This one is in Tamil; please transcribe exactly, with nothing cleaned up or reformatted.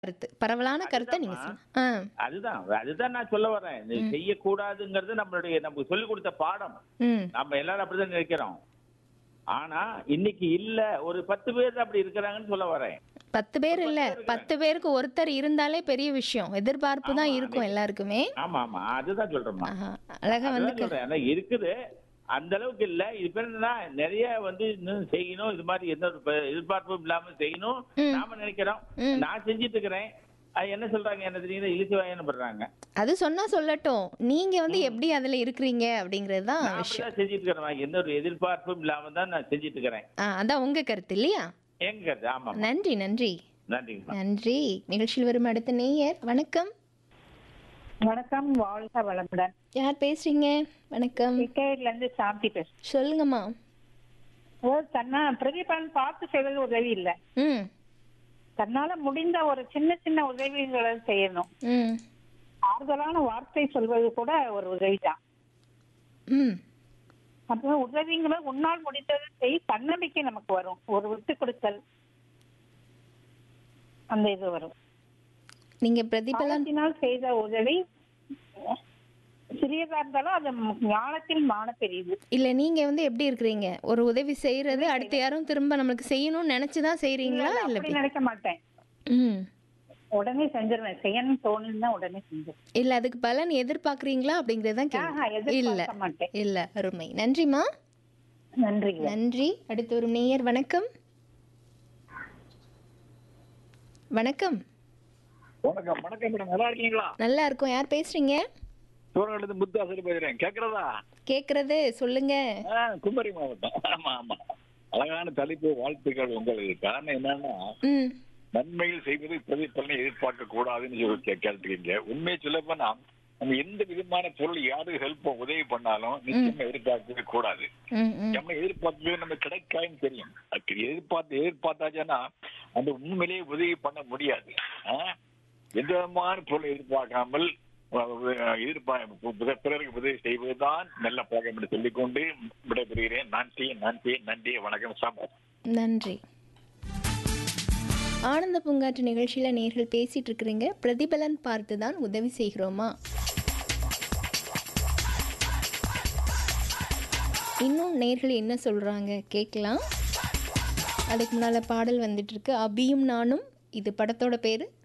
கருத்து. பரவலான கருத்தை நீங்க அதுதாம்மா. சொல்லுங்க. ஆ. அதுதான் அதுதான் நான் சொல்ல வரேன். இது ம். செய்யக்கூடாதுங்கிறது நம்மளுடைய நமக்கு சொல்லிக் கொடுத்த பாடம். ம். நம்ம எல்லாரும் அப்படிதான் நினைக்கிறோம். ஆனா இன்னைக்கு இல்ல ஒரு பத்து பேர் அப்படி இருக்கிறாங்கன்னு சொல்ல வரேன். பத்து பேர் ஒரு இல்ல. பத்து பேர் இருக்கிறாங்க. பத்து பேருக்கு ஒருத்தர் இருந்தாலே பெரிய விஷயம். எதிர்பார்ப்பு தான் ஆமா இருக்கும் அன்னைக்கு எல்லாருக்குமே. ஆமா ஆமா அதுதான் சொல்றேம்மா. ஆஹா. அழகா வந்து அதுதான் க சொல்றேன். ஆனா இருக்குது அந்த அளவுக்கு இல்ல. இது என்னன்னா நிறைய வந்து இன்னும் செய்யணும். இது மாதிரி எந்த ஒரு ப- எதிர்பார்ப்பும் இல்லாம செய்யணும் ம். நாம நினைக்கிறோம். ம். நான் செஞ்சிட்டு இருக்கிறேன். அது என்ன சொல்றாங்க என்ன தெரியுது இழிச்சு வாயன்னு பண்றாங்க. அது சொன்னா சொல்லட்டும். நீங்க வந்து எப்படி அதுல இருக்கிறீங்க அப்படிங்கிறது தான் நான் விஷயம். அப்படிதான் செஞ்சிட்டு இருக்கிறேன். எந்த ஒரு எதிர்பார்ப்பும் இல்லாம தான் நான் செஞ்சிட்டு இருக்கிறேன். ஆ, அதான் உங்க கருத்து இல்லையா? எங்க ஆமா நன்றி நன்றி நன்றிங்கம்மா. நன்றி. நிகழ்ச்சியில் வரும் அடுத்த நேயர் வணக்கம். வணக்கம், வாழ்க வளமுடன். யார் பேசுறீங்க? வணக்கம். கிருஷ்ணகிரில இருந்து சாந்தி பேசுறேன். சொல்லுங்கம்மா. ஓ, தன்னா பிரதிபலன் பார்த்து செய்வது உதவி இல்ல. ம். தன்னால முடிந்த ஒரு சின்ன சின்ன உதவிகளை செய்யணும். ம். ஆறுதலான வார்த்தை சொல்வது கூட ஒரு உதவிதான். ம். அப்போ உதவிங்களை உன்னால் முடிந்ததை செய், தன்னம்பிக்கை நமக்கு வரும். ஒரு விட்டு கொடுத்தல் அந்த இது வரும். நீங்க பிரதிபலன் காலத்தினால் செய்த உதவி சிறியதா இருந்தாலும் அது ஞானத்தில் மான பெரியது. இல்ல, நீங்க வந்து எப்படி இருக்கிறீங்க? ஒரு உதவி செய்யறது அடுத்து யாரும் திரும்ப நம்மளுக்கு செய்யணும்னு நினைச்சுதான் செய்றீங்களா இல்ல அப்படி எப்படி? நினைக்க மாட்டேன். ம். உடனே செஞ்சிருவேன். செய்யணும்னு தோணுன்னா உடனே செஞ்சிருவேன். இல்ல, அதுக்கு பலன் எதிர்பார்க்கறீங்களா அப்படிங்கறதுதான் ஆஹா, கேள்வி. இல்ல எதிர்பார்க்க மாட்டேன். இல்ல, அருமை. நன்றிமா. நன்றி. நன்றி. அடுத்து ஒரு நேயர் வணக்கம். வணக்கம். வணக்கம் வணக்கம் மேடம், நல்லா இருக்கீங்களா? நல்லா இருக்கும். யார் பேசுறீங்க? சூரன்லேருந்து முத்தாசர் பேசுறேன். கேக்குறதா? கேக்குறது சொல்லுங்க. ஆ, குமரி மாவட்டம். ஆமா ஆமா, அழகான தலைப்பு, வாழ்த்துக்கள் உங்களுக்கு. காரணம் என்னன்னா, ம். நன்மையில் செய்வது பிரதிபலனை எதிர்பார்க்க கூடாதுன்னு சொல்லி கே- கேட்டிருக்கீங்க. உண்மையை சொல்ல போனா நம்ம எந்த விதமான பொருள் யாரு ஹெல்ப் உதவி பண்ணாலும் நிச்சயமா எதிர்பார்க்கவே கூடாது. ம். ம். நம்ம எதிர்பார்க்கவே நம்ம கிடைக்காதுன்னு தெரியும். அதுக்கு எதிர்பார்த்து எதிர்பார்த்தாச்சுன்னா அந்த உண்மையிலேயே உதவி பண்ண முடியாது. ஆ? எந்த விதமான பொருள் எதிர்பார்க்காமல் அஹ், எதிர்பார்ப்பு பிறருக்கு உதவி செய்வதுதான் நல்ல பழக்கம் என்று சொல்லிக்கொண்டு விடைபெறுகிறேன். நன்றி நன்றி நன்றி, வணக்கம் சாம்பார். நன்றி. ஆனந்த பூங்காற்று நிகழ்ச்சியில் நேர்கள் பேசிட்டு இருக்கிறீங்க. பிரதிபலன் பார்த்து தான் உதவி செய்கிறோமா? இன்னும் நேர்கள் என்ன சொல்றாங்க கேட்கலாம். அதுக்கு முன்னால பாடல் வந்துட்டு இருக்கு. அபியும் நானும். இது படத்தோட பேரு.